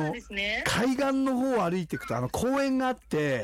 そうですね。 海岸の方を歩いていくと公園があって、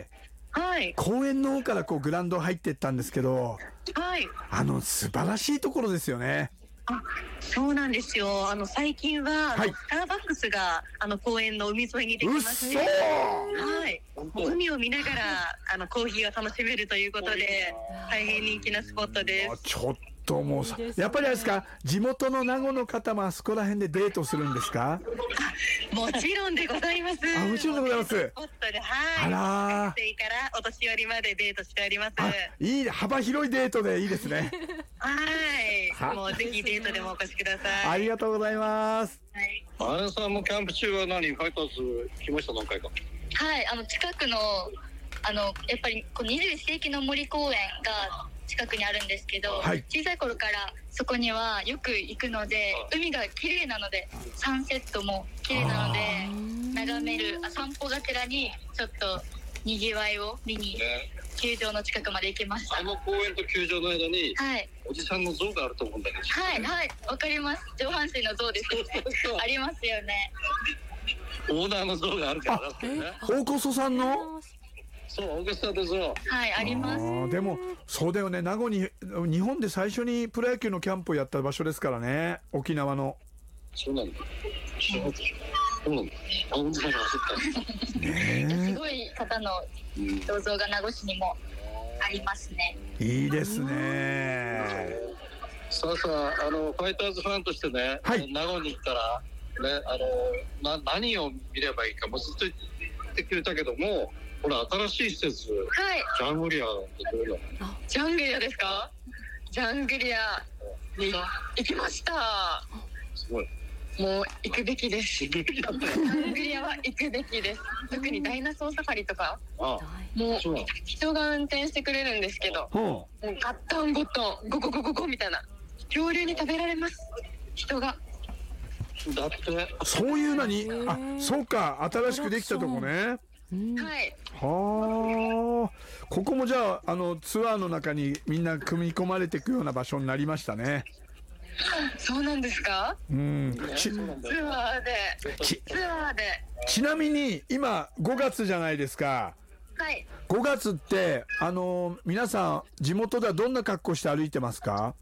はい。 公園の方からこうグラウンド入っていったんですけど、 はい。 素晴らしいところですよね。 そうなんですよ。最近は、 はい、 スターバックスが公園の海沿いにできまして、はい、海を見ながらコーヒーを楽しめるということで、大変人気なスポットです。 ちょっともうやっぱりあれですか、地元の名護の方もあそこら辺でデートするんですか？ もちろんでございます。 もちろんでございます。 スポットで、はい。 あらー。 学生からお年寄りまでデートしております。 いい、幅広いデートでいいですね。 はい。もうぜひデートでもお越しください。 ありがとうございます。 はい。あやさんもキャンプ中はファイターズ来ました？何回か。 はい、近くのやっぱり21世紀の森公園が近くにあるんですけど、はい、小さい頃からそこにはよく行くので、海が綺麗なので、サンセットも綺麗なので眺める散歩がてらにちょっとにぎわいを見に球場の近くまで行きました。 公園と球場の間に、 はい、 おじさんの像があると思うんだけど。 はいはい、わかります。上半身の像ですよね。ありますよね。 オーナーの像があるからね。 大こそさんの。 そう、大こそで像。 はい、あります。 でもそうだよね、名護に日本で最初にプロ野球のキャンプをやった場所ですからね、沖縄の。 そうなんだ。そうなんだ。 すごい方の銅像が名護市にもありますね。 いいですね。 さあさあ、ファイターズファンとしてね、はい、名護に行ったらね、何を見ればいいかもずっと言ってくれたけども、ほら新しい施設、はい、ジャングリアってどういうの？ ジャングリアですか？ジャングリアに行きました。 すごい。 もう行くべきです。ジャングリアは行くべきです。特にダイナソーサファリとか、もう人が運転してくれるんですけど、もうガッタンゴッタンゴゴゴゴゴみたいな、恐竜に食べられます、人が。 だってそういうのに、そうか、新しくできたとこね。 はい。 はあ、ここもじゃあツアーの中にみんな組み込まれていくような場所になりましたね。 そうなんですか？ツアーで。 ちなみに今5月じゃないですか。 はい。 5月って皆さん地元ではどんな格好して歩いてますか？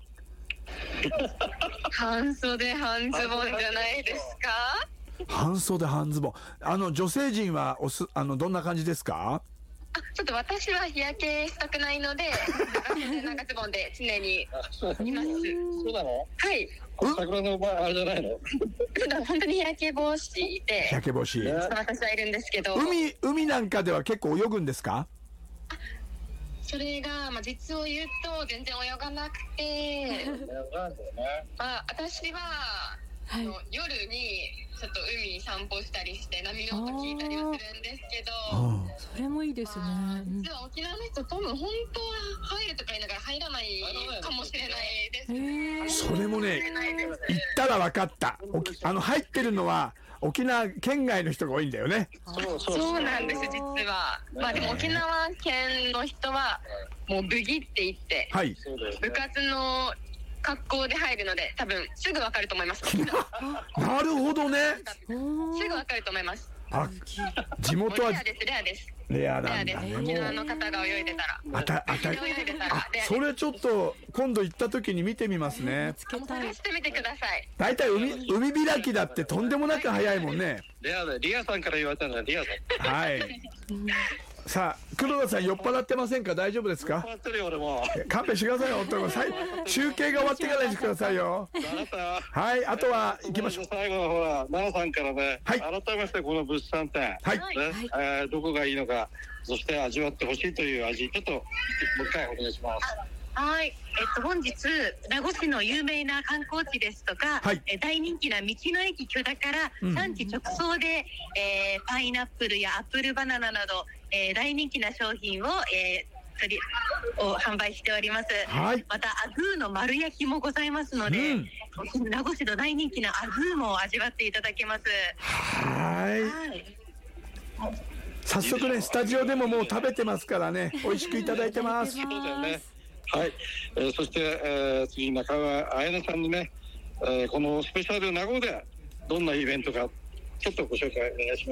半袖半ズボンじゃないですか？ 半袖半ズボン。女性陣はどんな感じですか？ ちょっと私は日焼けしたくないので長ズボンで常にいます。そうなの？ はい。 桜の場合あれじゃないの？ 本当に日焼け防止で。 日焼け防止。 私はいるんですけど。 海なんかでは結構泳ぐんですか？ それが、実を言うと全然泳がなくて私は、夜にちょっと海散歩したりして波の音聞いたりはするんですけど、 それもいいですね。 実は沖縄の人多分本当は入るとか言いながら入らないかもしれないです。 それもね、行ったら分かった。入ってるのは沖縄県外の人が多いんだよね。 そうなんです、実は。でも沖縄県の人はもうブギって言って、はい、部活の格好で入るので多分すぐ分かると思います。 なるほどね。 すぐ分かると思います。 地元はレアです。 レアなんだね。 沖縄の方が泳いでたら。 それちょっと今度行った時に見てみますね。 探してみてください。 だいたい海開きだってとんでもなく早いもんね。 リアさんから言われたのはリアさん。 はい。さあ黒田さん酔っ払ってませんか？大丈夫ですか？ 酔っ払ってるよ俺も。 勘弁してくださいよ。中継が終わってからにしてくださいよ。はい、あとは行きましょう。 最後のほら奈々さんからね、改めましてこの物産展、どこがいいのか、そして味わってほしいという味、ちょっともう一回お願いします。 はい、本日名護市の有名な観光地ですとか、大人気な道の駅許田から産地直送で、パイナップルやアップルバナナなど、大人気な商品を、販売しております。またアグーの丸焼きもございますので、名護市の大人気なアグーも味わっていただけます。 早速ね、スタジオでももう食べてますからね、美味しくいただいてます。 そうだよね。はい、そして、次中川彩音さんにね、このスペシャル名護でどんなイベントかちょっとご紹介お願いします。